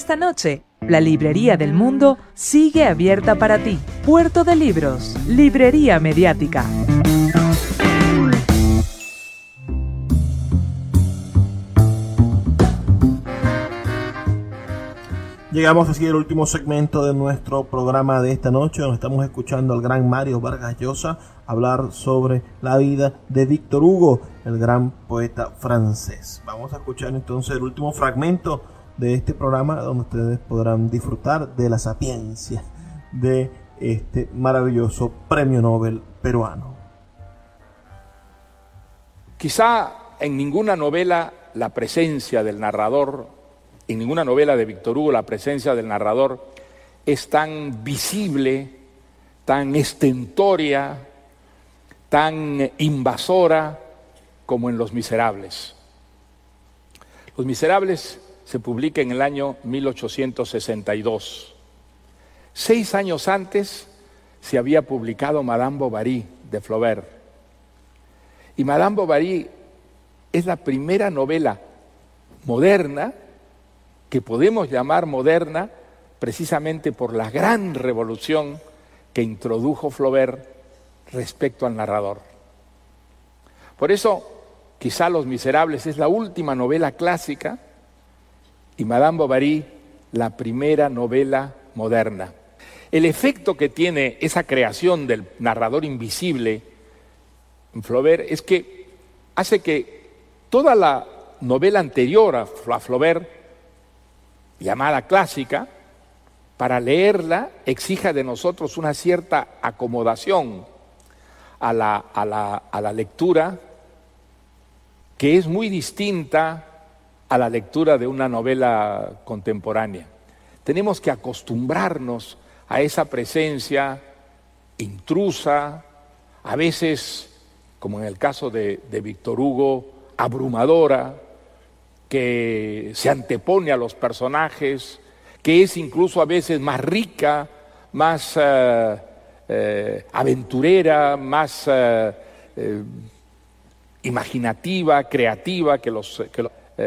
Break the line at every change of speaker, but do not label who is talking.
esta noche, la Librería del Mundo sigue abierta para ti. Puerto de Libros, Librería Mediática.
Llegamos así al último segmento de nuestro programa de esta noche, donde estamos escuchando al gran Mario Vargas Llosa hablar sobre la vida de Víctor Hugo, el gran poeta francés. Vamos a escuchar entonces el último fragmento de este programa, donde ustedes podrán disfrutar de la sapiencia de este maravilloso premio Nobel peruano.
Quizá en ninguna novela la presencia del narrador, en ninguna novela de Víctor Hugo la presencia del narrador es tan visible, tan estentórea, tan invasora como en Los Miserables. Los Miserables se publica en el año 1862. 6 años antes se había publicado Madame Bovary de Flaubert. Y Madame Bovary es la primera novela moderna que podemos llamar moderna precisamente por la gran revolución que introdujo Flaubert respecto al narrador. Por eso, quizá Los Miserables es la última novela clásica y Madame Bovary la primera novela moderna. El efecto que tiene esa creación del narrador invisible en Flaubert es que hace que toda la novela anterior a Flaubert, llamada clásica, para leerla exija de nosotros una cierta acomodación a la lectura, que es muy distinta a la lectura de una novela contemporánea. Tenemos que acostumbrarnos a esa presencia intrusa, a veces, como en el caso de Víctor Hugo, abrumadora, que se antepone a los personajes, que es incluso a veces más rica, más aventurera, más imaginativa, creativa que los